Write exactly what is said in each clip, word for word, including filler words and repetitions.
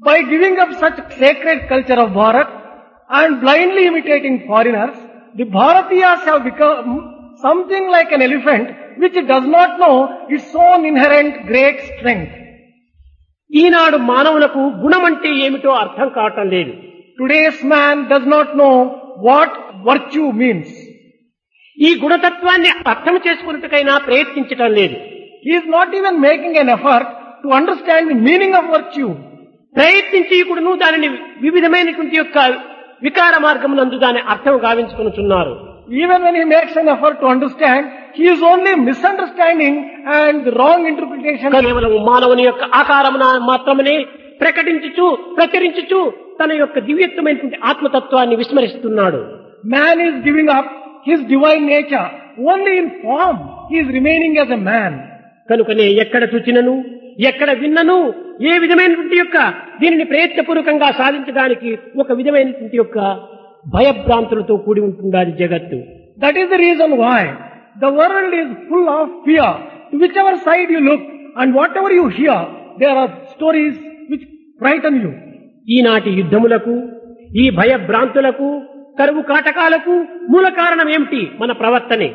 By giving up such sacred culture of Bharat and blindly imitating foreigners, the Bharatiyas have become something like an elephant which does not know its own inherent great strength. ఈనాడు మానవులకు గుణమంటే ఏమిటో అర్థం కావటం లేదు. Today's man does not know what virtue means. ఈ గుణతత్వాన్ని అర్థం చేసుకున్నట్టుకైనా ప్రయత్నించటం లేదు. He is not even making an effort to understand the meaning of virtue. ప్రయత్నించి కూడాను దానిని వివిధమైనటువంటి యొక్క వికార మార్గమునందు దాని అర్థం గావించుకొనుచున్నారు. Even when he makes an effort to understand, he is only misunderstanding and the wrong interpretation. కేవలం మానవుని యొక్క ఆకారమున మాత్రమే ప్రకటించుచు ప్రచురించుచు తన యొక్క దివ్యత్వమైనటువంటి ఆత్మతత్వాన్ని విస్మరిస్తున్నాడు. Man is giving up his divine nature only in form. He is remaining as a man. కనుకనే ఎక్కడ చూచినను ఎక్కడ విన్నను ఏ విధమైనటువంటి యొక్క దీనిని ప్రయత్నపూర్వకంగా సాధించడానికి ఒక విధమైనటువంటి యొక్క భయభ్రాంతులతో కూడి ఉంటున్నది జగత్తు. That is the reason why the world is full of fear. To whichever side you look and whatever you hear, there are stories which frighten you. ఈనాటి యుద్ధములకు ఈ భయభ్రాంతులకు కరువు కాటకాలకు మూల కారణం ఏమిటి? మన ప్రవర్తనే.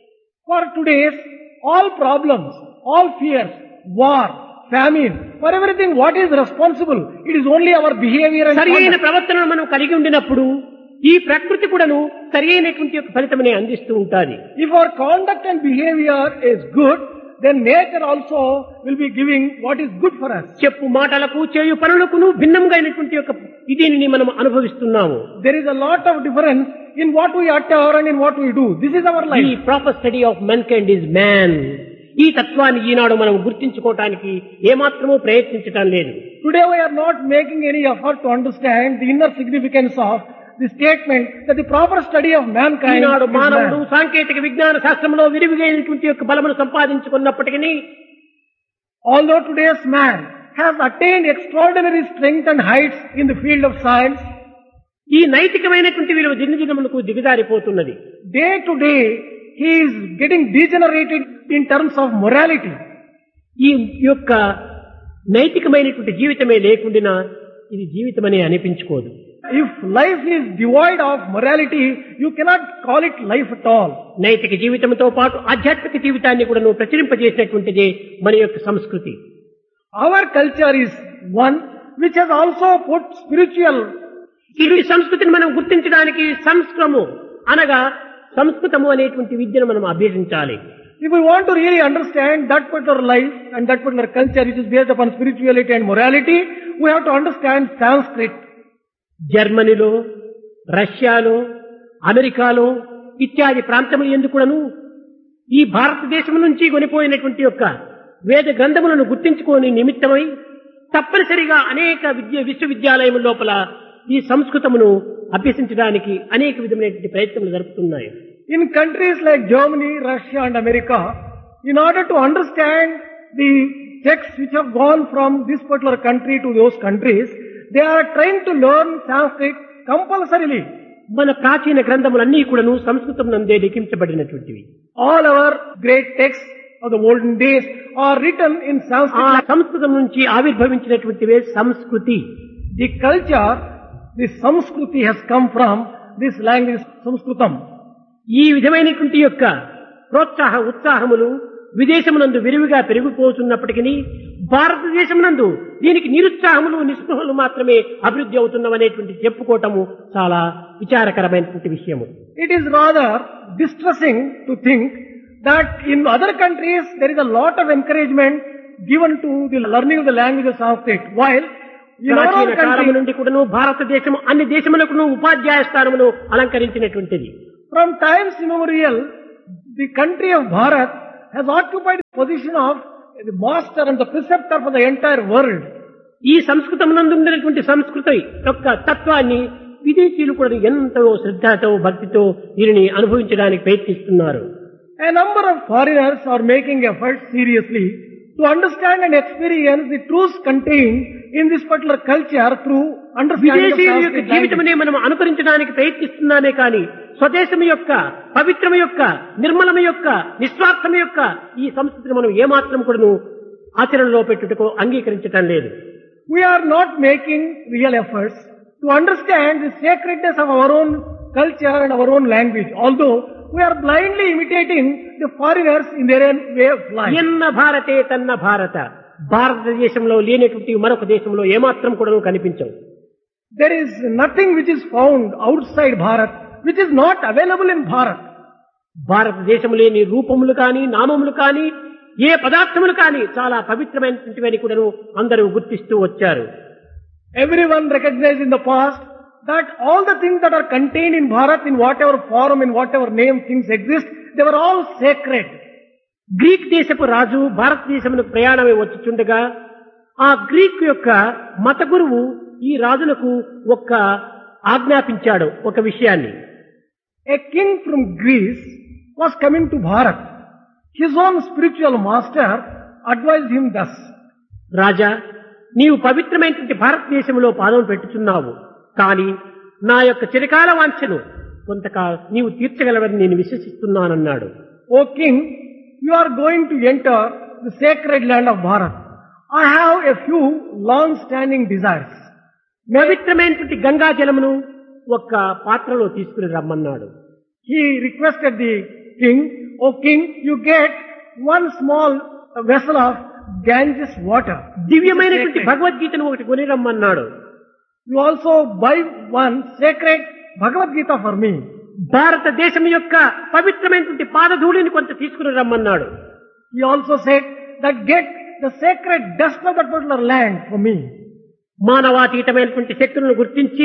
For today's all problems, all fears, war, famine, for everything what is responsible? It is only our behavior and సరి అయిన conduct. ప్రవర్తనను మనం కలిగి ఉండినప్పుడు ఈ ప్రకృతి కూడాను సరి అయినటువంటి యొక్క ఫలితమనే అందిస్తూ ఉంటుంది. If our conduct and behavior is good, then nature also will be giving what is good for us. చెప్పు మాటలకు చేయు పనులకును భిన్నంగా అయినటువంటి యొక్క దీనిని మనం అనుభవిస్తున్నాము. There is a lot of difference in what we utter and in what we do. This is our ఈ life. Proper study of మెన్కైండ్ is man. ఈ తత్వాన్ని ఈనాడు మనం గుర్తించుకోవటానికి ఏమాత్రమూ ప్రయత్నించటం లేదు. Today we are not making any effort to understand the inner significance of the statement that the proper study of mankind Eenadu is మానవుడు man. సాంకేతిక విజ్ఞాన శాస్త్రంలో విరివిగైనటువంటి యొక్క బలమును సంపాదించుకున్నప్పటికీ Although today's man has attained extraordinary strength and heights in the field of science, ఈ నైతికమైనటువంటి విలువ దినదినములకు దిగజారిపోతున్నది. day to day he is getting degenerated in terms of morality. ఈ యొక్క నైతికమైనటువంటి జీవితమే లేకుండా ఇది జీవితమనే అనిపించుకోదు. If life is devoid of morality, you cannot call it life at all. నైతిక జీవితంతో పాటు ఆధ్యాత్మిక జీవితాన్ని కూడా నువ్వు ప్రచురింపజేసినటువంటిదే మన యొక్క సంస్కృతి. Our culture is one which has also put spiritual. ఈ సంస్కృతిని మనం గుర్తించడానికి సంస్కృతము అనగా సంస్కృతము అనేటువంటి విద్యను మనం అభ్యసించాలి. If we want to really understand that particular life and that particular culture which is based upon spirituality and morality, we have to understand Sanskrit. జర్మనీలో, రష్యాలో, అమెరికాలో ఇత్యాది ప్రాంతములు ఎందుకును ఈ భారతదేశం నుంచి కొనిపోయినటువంటి యొక్క వేద గ్రంథములను గుర్తించుకోని నిమిత్తమై తప్పనిసరిగా అనేక విద్య విశ్వవిద్యాలయముల లోపల ఈ సంస్కృతమును అభ్యసించడానికి అనేక విధమైనటువంటి ప్రయత్నములు జరుపుతున్నాయి. In countries like Germany, Russia and America, in order to understand the texts which have gone from this particular country to those countries, they are trying to learn Sanskrit compulsorily. మన ప్రాచీన గ్రంథములన్నీ కూడాను సంస్కృతం నందే లిఖించబడినటువంటివి. All our great texts of the olden days are written in ఆ Sanskrit. సంస్కృతం నుంచి ఆవిర్భవించినటువంటివే సంస్కృతి. The culture, the Samskruti has come from this language Sanskritam. ఈ విధమైనటువంటి యొక్క ప్రోత్సాహ ఉత్సాహములు విదేశమునందు విరివిగా పెరిగిపోతున్నప్పటికీ భారతదేశమునందు దీనికి నిరుత్సాహములు నిస్పృహలు మాత్రమే అభివృద్ధి అవుతున్నవనేటువంటి చెప్పుకోవటము చాలా విచారకరమైనటువంటి విషయము. It is rather distressing to think that in other countries there is a lot of encouragement given to the learning of the language of Sanskrit, while in our ప్రాచీన own కాలము country, నుండి కూడాను భారతదేశము అన్ని దేశములకు ఉపాధ్యాయ స్థానమును అలంకరించినటువంటిది. from times immemorial, the country of Bharat has occupied the position of the master and the preceptor for the entire world. ఈ సంస్కృతమునందు ఉన్నటువంటి సంస్కృతి యొక్క తత్వాన్ని విదేశీయులు కూడా ఎంతో శ్రద్ధతో భక్తితో దీనిని అనుభవించడానికి ప్రయత్నిస్తున్నారు. A number of foreigners are making efforts seriously to understand and experience the truths contained in this particular culture through understanding of విదేశీయుల యొక్క Sanskrit language. జీవితమునే మనం అనుకరించడానికి ప్రయత్నిస్తున్నామే కానీ స్వదేశము యొక్క పవిత్రము యొక్క నిర్మలము యొక్క నిస్వార్థము యొక్క ఈ సంస్కృతిని మనం ఏమాత్రం కూడాను ఆచరణలో పెట్టుటకు అంగీకరించటం లేదు. we are not making real efforts to understand the sacredness of our own culture and our own language, although we are blindly imitating the foreigners in their own way of life. ఎన్న భారతే తన్న భారత, భారతదేశంలో లేనటువంటి మరొక దేశంలో ఏమాత్రం కూడా కనిపించవు. There is nothing which is found outside Bharat which is not available in Bharat. భారతదేశం లేని రూపములు కానీ నామములు కానీ ఏ పదార్థములు కానీ చాలా పవిత్రమైనటువంటివని కూడా అందరూ గుర్తిస్తూ వచ్చారు. Everyone recognized in the past that all the things that are contained in Bharat, in whatever form, in whatever name things exist, they were all sacred. Greek దేశపు రాజు భారతదేశమునకు ప్రయాణమై వచ్చుచుండగా ఆ గ్రీక్ యొక్క మత గురువు ఈ రాజులకు ఒక్క ఆజ్ఞాపించాడు ఒక విషయాన్ని. A king from Greece was coming to Bharat. His own spiritual master advised him thus. రాజా, నీవు పవిత్రమైనటువంటి భారతదేశంలో పాదం పెట్టుచున్నావు, కానీ నా యొక్క చిరకాల వాంఛను కొంతకాలం నీవు తీర్చగలవని నేను విశ్వసిస్తున్నానన్నాడు. O king, you are going to enter the sacred land of Bharat. I have a few long-standing desires. పవిత్రమైనటువంటి గంగా జలమును ఒక్క పాత్రలో తీసుకుని రమ్మన్నాడు. He requested the king, O king, you get one small vessel of Ganges water. దివ్యమైనటువంటి భగవద్గీతను ఒకటి కొని రమ్మన్నాడు. You also buy one sacred Bhagavad Gita for me. భారతదేశం యొక్క పవిత్రమైనటువంటి పాదధూళిని కొంత తీసుకుని రమ్మన్నాడు. He also said that get the sacred dust of that particular land for me. మానవాతీతమైనటువంటి శక్తులను గుర్తించి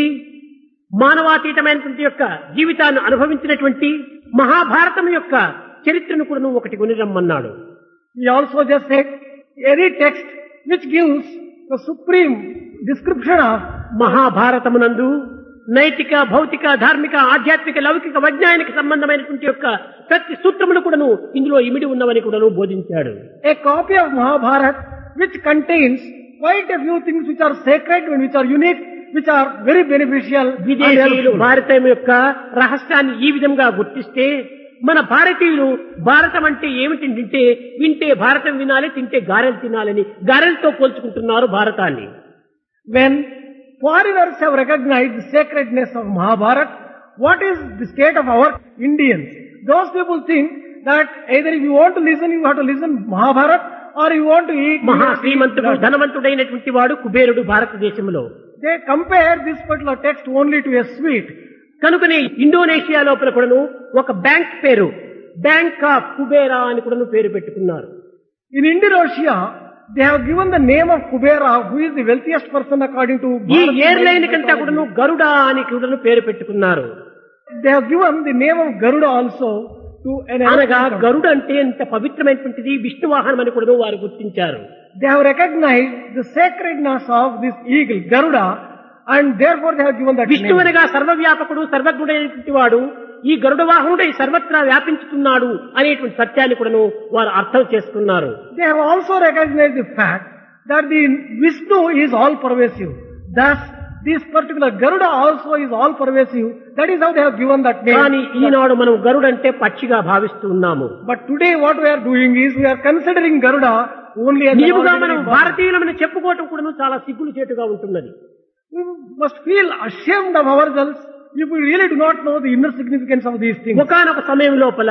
మానవాతీతమైనటువంటి యొక్క జీవితాన్ని అనుభవించినటువంటి మహాభారతం యొక్క చరిత్రను కూడా ఒకటి కొని రమ్మన్నాడు. He also just said any text which gives the supreme description of మహాభారతమునందు నైతిక, భౌతిక, ధార్మిక, ఆధ్యాత్మిక, లౌకిక, వైజ్ఞానిక సంబంధమైనటువంటి యొక్క ప్రతి సూత్రములు కూడాను ఇందులో ఇమిడి ఉన్నవని కూడాను బోధించాడు. A copy of Mahabharata which contains quite a few things which are sacred and which are unique, which are very beneficial. విదేశీయులు భారతం యొక్క రహస్యాన్ని ఈ విధంగా గుర్తిస్తే మన భారతీయులు భారతం అంటే ఏమిటి తింటే వింటే భారతం వినాలి, తింటే గారెలు తినాలని గారెలతో పోల్చుకుంటున్నారు భారతాన్ని. When foreigners have recognized the sacredness of Mahabharata, what is the state of our Indians? Those people think that either if you want to listen, you have to listen Mahabharata, or you want to eat. మహా శ్రీమంతుడు ధనవంతుడైనటువంటి వాడు కుబేరుడు భారతదేశంలో. They compare this particular text only to a sweet. కనుకనే Indonesia లోపల కూడాను ఒక bank పేరు bank of Kubera అని కూడాను పేరు పెట్టుకున్నారు. In Indonesia, they have given the name of Kubera, who is the wealthiest person according to. ఈ ఎయిర్లైన్ కంటే కూడాను గరుడా అని కూడాను పేరు పెట్టుకున్నారు. They have given the name of Garuda also to an. అనగా గరుడు అంటే ఎంత పవిత్రమైనటువంటిది, విష్ణు వాహనం అని కూడా వారు గుర్తించారు. They have recognized the sacredness of this eagle, Garuda, and therefore they have given that Vishnu name. అనగా సర్వవ్యాపకుడు, సర్వజ్ఞుడైనటువంటి వాడు, ఈ గరుడ వాహనుడై సర్వత్రా వ్యాపించుతున్నాడు అనేటువంటి సత్యాన్ని కూడాను వారు అర్థం చేసుకున్నారు. They have also recognized the fact that the Vishnu is all pervasive. Thus, this particular Garuda also is all pervasive. That is how they have given that name. కానీ ఈనాడు మనం గరుడంటే పక్షిగా భావిస్తూ ఉన్నాము. But today what we are doing is we are considering Garuda only as. నీవుగా మనం భారతీయులమని చెప్పుకోవటం కూడా చాలా సిగ్గులు చేటుగా ఉంటున్నది. We must feel ashamed of ourselves if we really do not know the inner significance of these things. ఒకానొక సమయం లోపల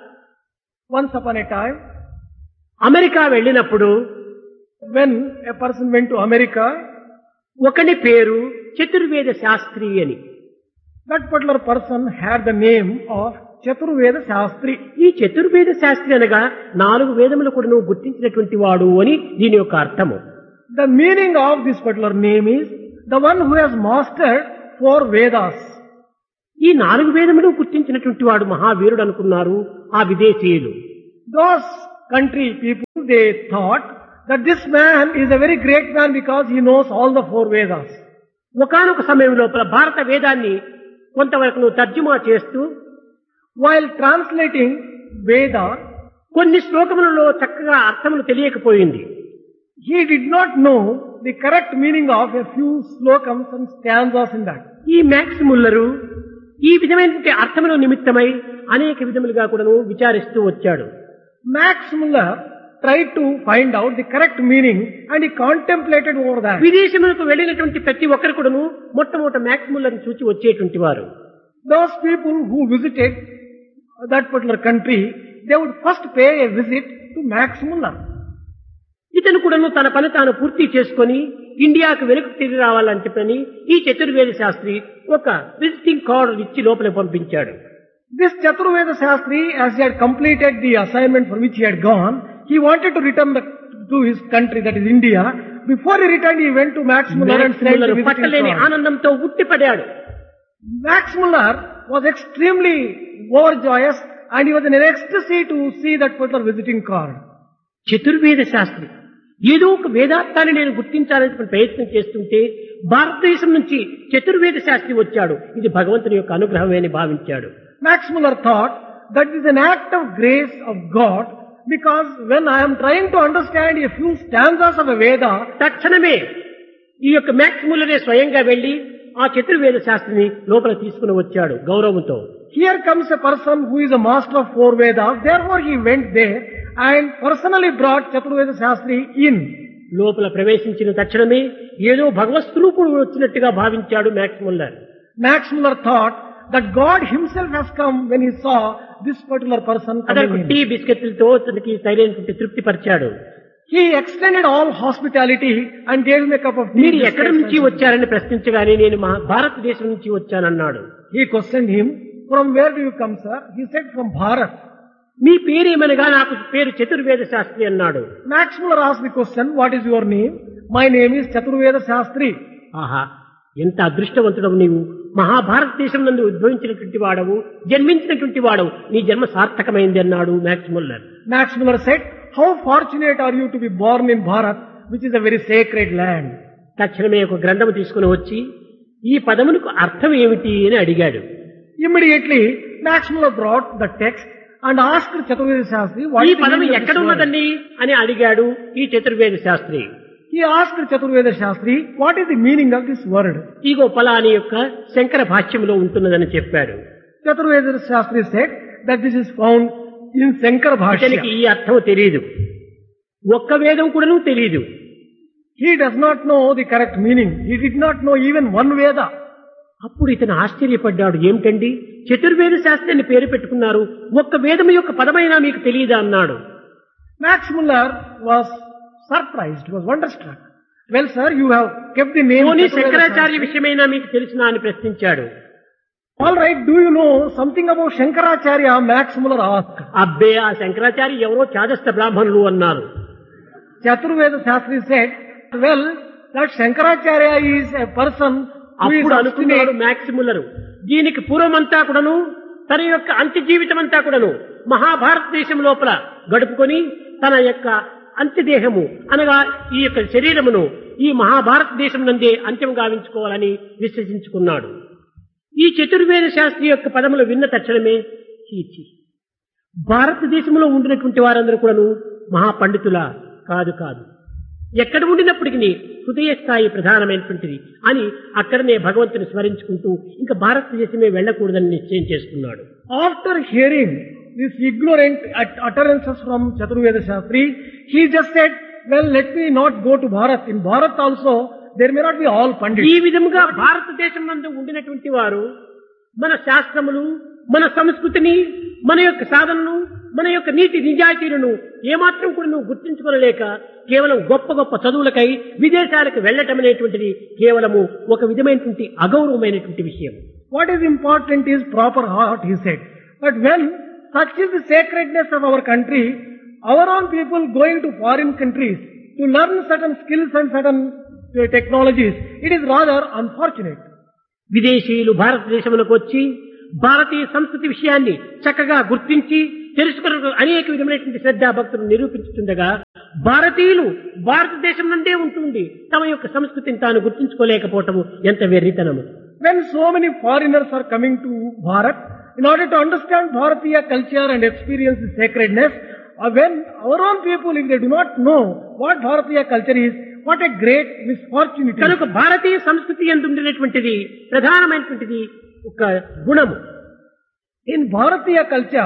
Once upon a time, America వెళ్ళినప్పుడు when a person went to America, ఒకని పేరు చతుర్వేద శాస్త్రి అని. that particular person had the name of Chaturveda Shastri. ఈ చతుర్వేద శాస్త్రి అనగా నాలుగు వేదములు కూడా నువ్వు గుర్తించినటువంటి వాడు అని దీని యొక్క అర్థము. The meaning of this particular name is the one who has mastered four Vedas. ఈ నాలుగు వేదములు గుర్తించినటువంటి వాడు మహావీరుడు అనుకున్నారు ఆ విదేశీయులు. Those country people, they thought that this man is a very great man because he knows all the four Vedas. ఒకానొక సమయం లోపల భారత వేదాన్ని కొంతవరకు నువ్వు తర్జుమా చేస్తూ While translating Veda, కొన్ని శ్లోకములలో చక్కగా అర్థములు తెలియకపోయింది. he did not know the correct meaning of a few slokams and stanzas in that. ఈ మ్యాక్స్ ముల్లరు ఈ విధమైనటువంటి అర్థముల నిమిత్తమై అనేక విధములుగా కూడాను విచారిస్తూ వచ్చాడు. Max Muller tried to find out the correct meaning and he contemplated over that. విదేశములకు వెళ్ళినటువంటి ప్రతి ఒక్కరు కూడాను మొట్టమొదట మ్యాక్స్ ముల్లర్ని చూచి వచ్చేటువంటి వారు. Those people who visited that particular country, they would first pay a visit to Max Muller. ఇతను కూడాను తన పని తాను పూర్తి చేసుకొని ఇండియాకు వెనుక తిరిగి రావాలని చెప్పని ఈ చతుర్వేద శాస్త్రి ఒక విజిటింగ్ కార్డు ఇచ్చి లోపల పంపించాడు. This Chaturveda Shastri, as he had completed the assignment for which he had gone, he wanted to return the, to his country, that is India. Before he returned, he went to Max Muller and signed the visiting పట్టలేని card. ఆనందంతో ఉట్టిపడాడు. Max Muller was extremely overjoyous and he was in an ecstasy to see that particular visiting card. చతుర్వేద Sastry ఏదో ఒక వేదార్థాన్ని నేను గుర్తించాలని ప్రయత్నం చేస్తుంటే భారతదేశం నుంచి చతుర్వేద శాస్త్రి వచ్చాడు. ఇది భగవంతుని యొక్క అనుగ్రహమే అని భావించాడు. Max Muller thought that is an act of grace of God, because when I am trying to understand a few stanzas of a Veda, తక్షణమే ఈ యొక్క మ్యాక్స్ ముల్లరే స్వయంగా వెళ్లి ఆ చతుర్వేద శాస్త్రిని లోపల తీసుకుని వచ్చాడు గౌరవంతో. here comes a person who is a master of four Vedas, therefore he went there and personally brought Chaturveda Shastri in. లోపల ప్రవేశించిన తక్షణమే ఏదో భగవత్ స్వరూపుడు వచ్చినట్టుగా భావించాడు max Muller. Max Muller thought that God himself has come when he saw this particular person అతను coming tea in. బిస్కెట్లతో తనకి సరైనటువంటి తృప్తి పరిచాడు. He extended all hospitality and gave him a cup of tea. మీరు ఎక్కడి biscuits నుంచి and- వచ్చారని ప్రశ్నించగానే నేను మా భారతదేశం నుంచి వచ్చానన్నాడు. He questioned him, from where do you come, sir? He said, from Bharat. మీ పేరేమనగా నాకు పేరు చతుర్వేద శాస్త్రి అన్నాడు. Max Muller asked the question, what is your name? My name is Chaturveda Shastri. ఆహా, ఎంత అదృష్టవంతుడవు నీవు! మహాభారతదేశం నందు ఉద్భవించినటువంటి వాడవు, జన్మించినటువంటి వాడవు, నీ జన్మ సార్థకమైంది అన్నాడు max Muller. Max Muller said, how fortunate are you to be born in Bharat, which is a very sacred land. తక్షణమే ఒక గ్రంథము తీసుకుని వచ్చి ఈ పదమునకు అర్థం ఏమిటి అని అడిగాడు. Immediately, Max Muller brought the text and asked Chaturveda Shastri, what ఈ is the పదము meaning of ఎక్కడ this word? ఉన్నదండి అని అడిగాడు ఈ చతుర్వేద Sastry. He asked Chaturveda Shastri, what is the meaning of this word? ఇగో పలాని యొక్క శంకర భాష్యంలో ఉంటున్నదని చెప్పాడు. Chaturveda Shastri said that this is found in Shankara ఇతనికి Bhashya. ఈ అర్థం తెలియదు, ఒక్క వేదం కూడాను తెలియదు. He does not know the correct meaning. He did not know even one Veda. అప్పుడు ఇతను ఆశ్చర్యపడ్డాడు. ఏమిటండి చతుర్వేద శాస్త్రి అని పేరు పెట్టుకున్నారు, ఒక్క వేదం యొక్క పదమైనా మీకు తెలియదా అన్నాడు. Max Muller was surprised, was wonderstruck. Well, sir, you have kept the name పోనీ Chaturveda శంకరాచార్య Shastri. విషయమైనా మీకు తెలిసినా అని ప్రశ్నించాడు. All right, do you know something about Shankaracharya? Max Muller asked. అబ్బే, ఆ శంకరాచార్య ఎవరో చాదస్త బ్రాహ్మణులు అన్నారు. Chaturveda Shastri said, well, that Shankaracharya is a person who is అప్పుడు అనుకున్నాడు obstinate. మ్యాక్స్ ముల్లరు, దీనికి పూర్వమంతా కూడాను తన యొక్క అంత్య జీవితం అంతా కూడాను మహాభారతదేశం లోపల గడుపుకొని తన యొక్క అంత్యదేహము అనగా ఈ యొక్క శరీరమును ఈ మహాభారతదేశం నందే అంత్యం గావించుకోవాలని విశ్వసించుకున్నాడు. ఈ చతుర్వేద శాస్త్రి యొక్క పదములు విన్న తక్షణమే చీచి, భారతదేశంలో ఉండినటువంటి వారందరూ కూడాను మహాపండితుల కాదు కాదు, ఎక్కడ ఉండినప్పటికీ హృదయ స్థాయి ప్రధానమైనటువంటిది అని అక్కడనే భగవంతుని స్మరించుకుంటూ ఇంకా భారతదేశమే వెళ్ళకూడదని నిశ్చయం చేసుకున్నాడు. After hearing these ignorant ut- utterances from Chaturveda Shastri, he just said, well, let me not go to Bharat. In Bharat also, there may not be all ఈ pandits. విధముగా భారతదేశం నందు ఉండినటువంటి వారు మన శాస్త్రములు, మన సంస్కృతిని, మన యొక్క సాధనను, మన యొక్క నీతి నిజాయితీలను ఏమాత్రం కూడా నువ్వు గుర్తించుకోలేక కేవలం గొప్ప గొప్ప చదువులకై విదేశాలకు వెళ్ళటం అనేటువంటిది కేవలము ఒక విధమైనటువంటి అగౌరవమైనటువంటి విషయం. What is important is proper heart, he said. But when such is the sacredness of our country, our own people going to foreign countries to learn certain skills and certain uh, technologies, it is rather unfortunate. విదేశీయులు భారతదేశంలోకి వచ్చి భారతీయ సంస్కృతి విషయాన్ని చక్కగా గుర్తించి తెలుసుకున్న అనేక విధమైనటువంటి శ్రద్ధా భక్తులు నిరూపించుతుండగా భారతీయులు భారతదేశం నుండే ఉంటుండి తమ యొక్క సంస్కృతిని తాను గుర్తించుకోలేకపోవటము ఎంత వెర్రితనము. When so many foreigners are coming to Bharat, in order to understand Bharatiya culture and experience the sacredness, uh, when our own people, if they do not know what Bharatiya culture is, what a great misfortune it is. కనుక భారతీయ సంస్కృతి యందు ఉండినటువంటిది ప్రధానమైనటువంటిది ఒక గుణము. In Bharatiya culture,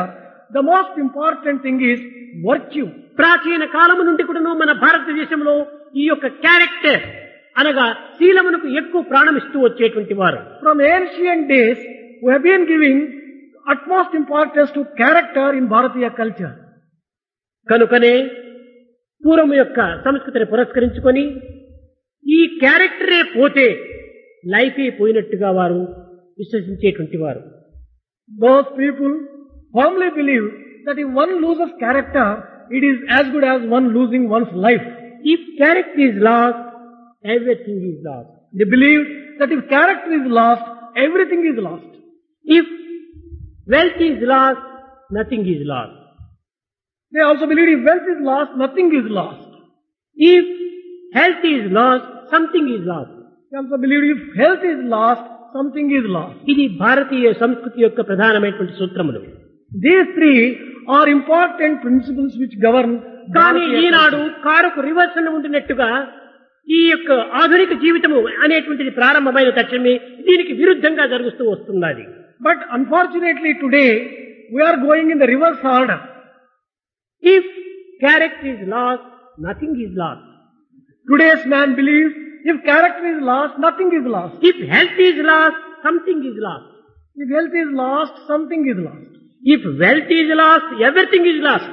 the most important thing is virtue. ప్రాచీన కాలము నుండి కూడాను మన భారతదేశంలో ఈ యొక్క క్యారెక్టర్ అనగా శీలమునకు ఎక్కువ ప్రాణమిస్తూ వచ్చేటువంటి వారు. From ancient days, we have been giving utmost importance to character in Bharatiya culture. కనుకనే పూర్వము యొక్క సంస్కృతిని పురస్కరించుకొని ఈ క్యారెక్టరే పోతే లైఫే పోయినట్టుగా వారు విశ్వసించేటువంటి వారు. Those people firmly believe that if one loses character, it is as good as one losing one's life. If character is lost, everything is lost. They believe that if character is lost, everything is lost. If wealth is lost, nothing is lost. They also believe if wealth is lost, nothing is lost. If health is lost, something is lost. They also believe if health is lost, something is lost. ఇది భారతీయ సంస్కృతి యొక్క ప్రధానమైనటువంటి సూత్రములు. These three are important principles which govern. కానీ ఈనాడు కారుకు reverse ఉండినట్టుగా ఈ యొక్క ఆధునిక జీవితము అనేటువంటిది ప్రారంభమైన తక్షణమే దీనికి విరుద్ధంగా జరుగుతూ వస్తున్నది. But unfortunately today we are going in the reverse order. If character is lost, nothing is lost. Today's man believes if character is lost, nothing is lost. If health is lost, something is lost. If health is lost, something is lost. If wealth is lost, everything is lost.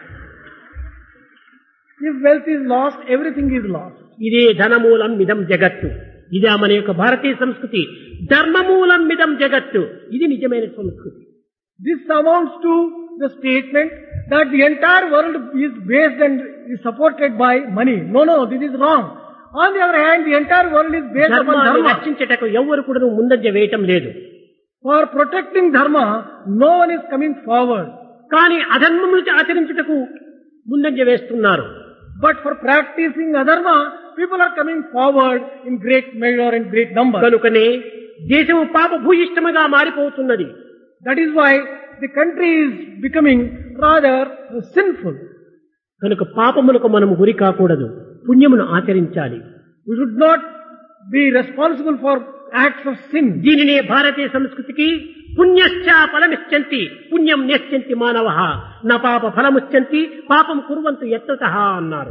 If wealth is lost, everything is lost. ఇదే ధనమూలం మిదం జగత్తు. ఇదే మన యొక్క భారతీయ సంస్కృతి. ధర్మమూలం మిదం జగత్తు. ఇది నిజమైన సంస్కృతి. This amounts to the statement that the entire world is based and is supported by money. No, no, this is wrong. On the other hand, the entire world is based upon ధర్మాన్ని dharma. రక్షించటకు ఎవ్వరు కూడా ముందంజ వేయటం లేదు. For protecting dharma, no one is coming forward. కానీ అధర్మములు ఆచరించుటకు ముందంజ వేస్తున్నారు. But for practicing adharma, people are coming forward in great measure and great number. కనుకనే దేశము పాప భూయిష్టముగా మారిపోతున్నది. That is why the country is becoming rather sinful. కనుక పాపములకు మనము గురి కాకూడదు, పుణ్యమును ఆచరించాలి. We should not be responsible for acts of sin. దీనినే భారతీయ సంస్కృతికి పుణ్యశ్చ ఫలమిచ్చంతి పుణ్యం న్యశ్చంతి మానవః న పాప ఫలముచ్చంతి పాపం కుర్వంతు యత్నతః అన్నారు.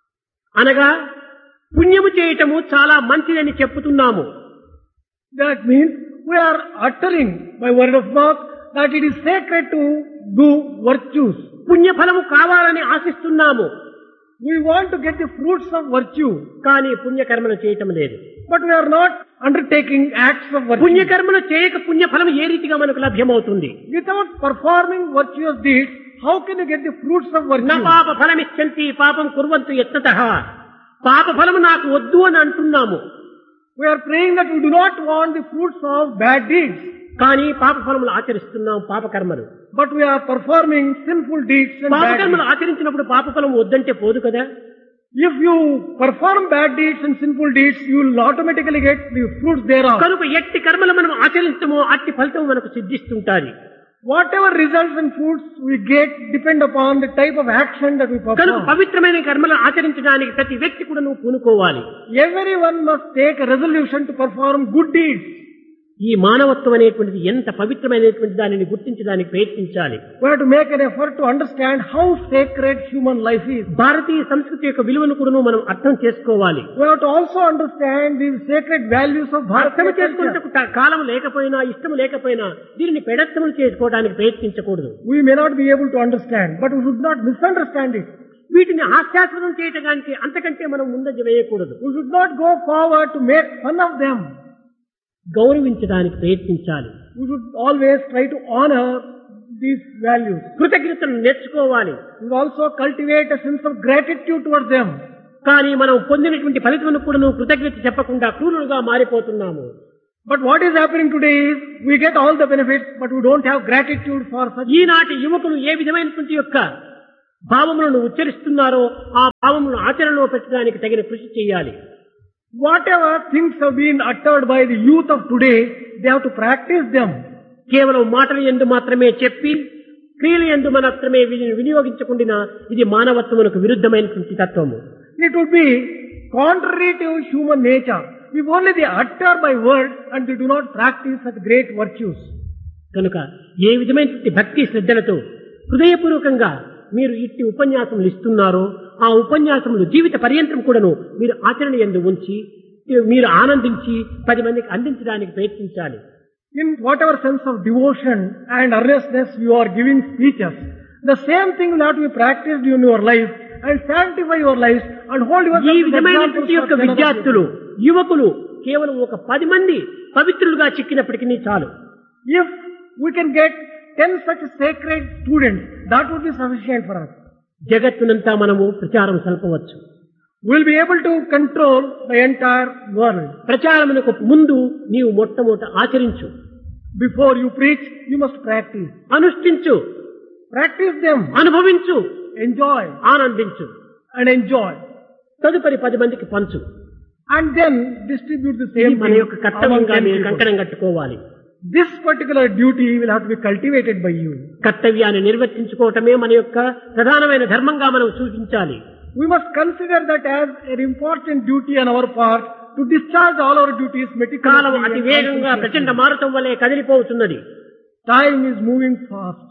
అనగా పుణ్యము చేయటము చాలా మంచిదని చెప్పుతున్నాము. That means we are uttering by word of mouth that it is sacred to do virtues. పుణ్యఫలము కావాలని ఆశిస్తున్నాము. We want to get the fruits of virtue. కానీ పుణ్యకర్మలు చేయటం లేదు. But we are not undertaking acts of virtue. పుణ్యకర్మలు చేయక పుణ్యఫలం ఏ రీతిగా మనకు లభ్యమవుతుంది? Without performing virtuous deeds, how can you get the fruits of న virtue? పాప ఫలమిచ్చంతి పాపం కుర్వంతు యత్నతః. పాప ఫలము నాకు వద్దు అని అంటున్నాము. We are praying that we do not want the fruits of bad deeds. కానీ పాప ఫలములు ఆచరిస్తున్నాం, పాపకర్మలు. But we are performing sinful deeds and bad పాపకర్మలు deeds. ఆచరించినప్పుడు పాప ఫలం వద్దంటే పోదు కదా. If you perform bad deeds and sinful deeds, you will automatically get the fruits thereof. కనుక ఎట్టి కర్మలు మనం ఆచరించమో అట్టి ఫలితం మనకు సిద్ధిస్తుంటాది. Whatever results and fruits we get depend upon the type of action that we కనుక perform. పవిత్రమైన కర్మలు ఆచరించడానికి ప్రతి వ్యక్తి కూడా నువ్వు పూనుకోవాలి. Everyone must take a resolution to perform good deeds. ఈ మానవత్వం అనేటువంటిది ఎంత పవిత్రమైనటువంటి దానిని గుర్తించడానికి ప్రయత్నించాలి. We have to make an effort to understand how sacred human life is. భారతీయ సంస్కృతి యొక్క విలువను కూడా మనం అర్థం చేసుకోవాలి. We have to also understand the sacred values of అర్థం Bharatiya culture. చేసుకున్నకు కాలం లేకపోయినా ఇష్టం లేకపోయినా దీనిని పెడత్తములు చేసుకోవడానికి ప్రయత్నించకూడదు. We may not be able to understand, but we should not misunderstand it. వీటిని హాస్యాస్పదం చేయడానికి అంతకంటే మనం ముందంజ వేయకూడదు. We should not go forward to make fun of them. గౌరవించడానికి ప్రయత్నించాలి. We should always try to honor these values. కృతజ్ఞతను నేర్చుకోవాలి. We should also cultivate a sense of gratitude towards them. కానీ మనం పొందినటువంటి ఫలితమును కూడా నువ్వు కృతజ్ఞత చెప్పకుండా క్రూరులుగా మారిపోతున్నాము. But what is happening today is we get all the benefits, but we don't have gratitude for such. ఈనాటి యువకులు ఏ విధమైనటువంటి యొక్క భావములను ఉచ్చరిస్తున్నారో ఆ భావములను ఆచరణలో పెట్టడానికి తగిన కృషి చేయాలి. Whatever things have been uttered by the youth of today, they have to practice them. కేవలం మాటల యందు మాత్రమే చెప్పి క్రియల యందు మాత్రమే వీటిని వినియోగించకుండా ఇది మానవత్వమునకు విరుద్ధమైనటువంటి తత్వము. It would be contrary to human nature if only they utter by words and they do not practice such great virtues. కనుక ఏ విధమైనటువంటి భక్తి శ్రద్ధలతో హృదయపూర్వకంగా మీరు ఇట్టి ఉపన్యాసములు ఇస్తున్నారో ఆ ఉపన్యాసములు జీవిత పర్యంతం కూడాను మీరు ఆచరణ యందు ఉంచి మీరు ఆనందించి పది మందికి అందించడానికి ప్రయత్నించాలి. In whatever sense of devotion and earnestness you are giving speeches, the same thing will have to be practiced in your life and sanctify your lives and hold yourself ఈ to the విధమైనటువంటి యొక్క examples of విద్యార్థులు యువకులు కేవలం ఒక పది మంది పవిత్రులుగా చిక్కినప్పటికీ చాలు. If we can get ten such sacred students, that would be sufficient for us. జగత్తునంతా మనము ప్రచారం సల్పవచ్చు. We will be able to control the entire world. ప్రచారమునకు ముందు నీవు మొట్టమొదట ఆచరించు. Before you preach, you must practice. అనుష్ఠించు, Practice them, అనుభవించు, enjoy ఆనందించు. and enjoy. తదుపరి పది మందికి పంచు. And then distribute the ఇది same మన thing యొక్క among కర్తవ్యంగా ten మీరు people. కంకణం కట్టుకోవాలి. This particular duty will have to be cultivated by you. కర్తవ్యాన్ని నిర్వర్తించుకోవటమే మన యొక్క ప్రధానమైన ధర్మంగా మనం సూచించాలి. We must consider that as an important duty on our part to discharge all our duties column meticulously. అతి and వేగంగా ప్రచండ conscientiously. మారుతం వల్లే కదిలిపోతున్నది. Time is moving fast.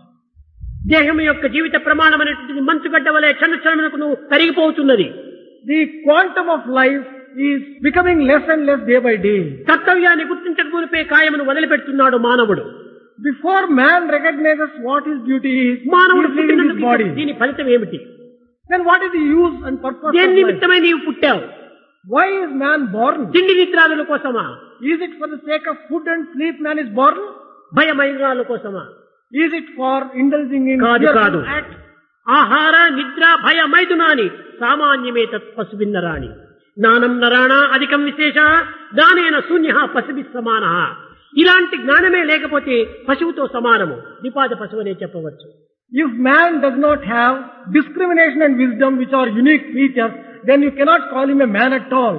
దేహం యొక్క జీవిత ప్రమాణమైనటువంటి మంచుగడ్డ వలె క్షణ క్షణమునకు కరిగిపోతున్నది. The quantum of life is becoming less and less day by day. కర్తవ్యాన్ని గుర్తించకపోతే కాయమును వదిలిపెడుతున్నాడు మానవుడు. Before man recognizes what his duty is, he మానవుడు is leaving his పుట్టినందుకు body. దీని ఫలితం ఏమిటి? Then what is the use and purpose దేని of life? నిమిత్తమై నీవు పుట్టావు? Why is man born? తిండి నిద్రాదుల కోసమా? Is it for the sake of food and sleep man is born? భయమైనాల కోసమా? Is it for indulging in కాదు fearful కాదు. acts? ఆహార నిద్ర భయ మైదునాని సామాన్యమే తత్ పశుభిన్నరాణి జ్ఞానం నరాణ అధికం విశేష దానేన శూన్య పశుభి సమాన. ఇలాంటి జ్ఞానమే లేకపోతే పశువుతో సమానము, నిపాద పశువు అనే చెప్పవచ్చు. If man does not have discrimination and wisdom, which are unique features, then you cannot call him a man at all.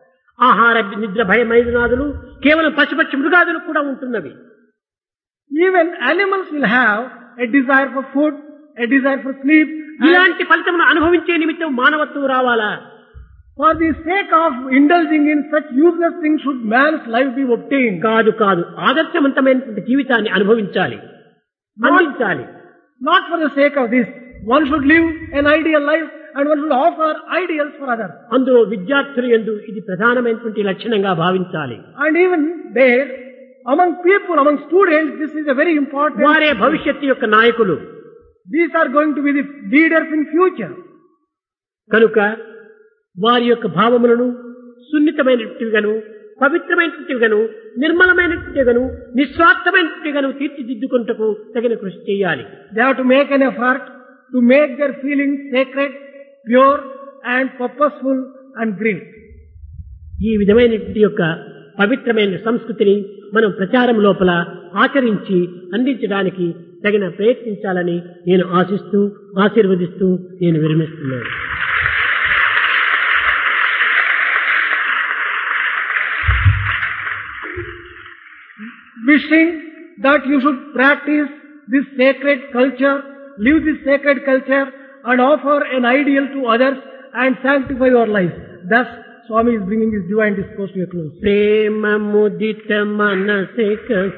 ఆహార నిద్ర భయ మైదునాదులు కేవలం పశుపక్షి మృగాదులు కూడా ఉంటున్నవి. Even animals will have a desire for food, a desire for sleep. and ఇలాంటి ఫలితమును అనుభవించే నిమిత్తం మానవత్వం రావాలా? For the sake of indulging in such useless things should man's life be obtained. కాదు కాదు, ఆదర్శవంతమైనటువంటి జీవితాన్ని అనుభవించాలి, అందించాలి. Not for the sake of this. One should live an ideal life and one should offer ideals for others. అందులో విద్యార్థులు యందు ఇది ప్రధానమైనటువంటి లక్షణంగా భావించాలి. And even there, among people, among students, this is a very important. వారే భవిష్యత్తు యొక్క నాయకులు. These are going to be the leaders in future. కనుక వారి యొక్క భావములను సున్నితమైనట్టుగాను పవిత్రమైనట్టుగాను నిర్మలమైనట్టుగాను నిస్వార్థమైనట్టుగాను తీర్చిదిద్దుకుంటకు తగిన కృషి చేయాలి. They have to make an effort to make their feelings sacred, pure and purposeful and great. ఈ విధమైనటువంటి యొక్క పవిత్రమైన సంస్కృతిని మనం ప్రచారం లోపల ఆచరించి అందించడానికి తగిన ప్రయత్నించాలని నేను ఆశిస్తూ ఆశీర్వదిస్తూ నేను విరమిస్తున్నాను. Wishing that you should practice this sacred culture, live this sacred culture and offer an ideal to others and sanctify your life. Thus, Swami is bringing his divine discourse to a close. Prema ముదిత మనసిక